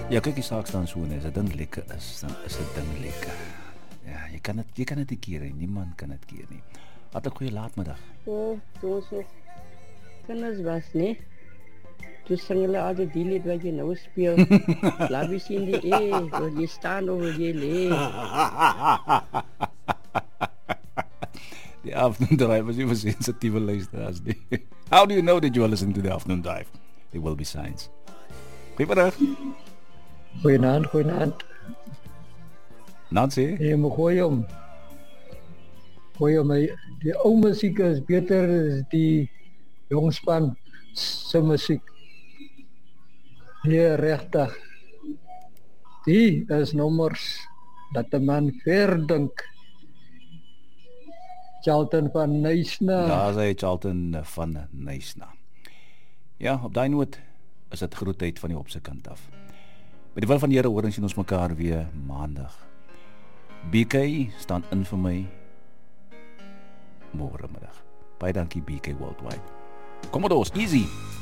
Ja, kyk, die saak staan so en as 'n ding lekker is, dan is 'n ding lekker. Ja, jy kan dit nie keer nie. Niemand kan dit keer nie. Wat 'n goeie laatmiddag. Toe so kinders was, nee. Toe sang hulle altyd die lied wat jy nou speel. Laat my sien die wil jy staan of wil jy lê? Die afternoon drive was even sensitieve luisteraars. How do you know that you are listening to the afternoon drive? There will be signs. Goeiemiddag. Goeienaand. Nancy? Jy moet gooi om. Die ou musiek is beter as die jongspan se musiek. Ja, regtig. Die is nommers dat 'n man verdink. Charlton van Nysna. Daar sê Charlton van Nysna. Ja, op daai noot is dit groetheid van die op se kant af. Met die wil van die Here hoor ons sien ons mekaar weer maandag. BK staan in vir my môre middag. Baie dankie BK Worldwide. Kom maar ons, easy.